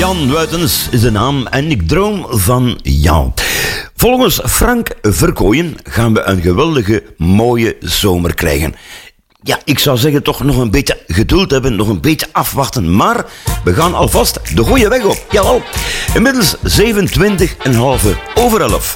Jan Wuitens is de naam en ik droom van jou. Volgens Frank Verkooyen gaan we een geweldige, mooie zomer krijgen. Ja, ik zou zeggen toch nog een beetje geduld hebben, nog een beetje afwachten. Maar we gaan alvast de goede weg op. Jawel. Inmiddels 27,5 over 11.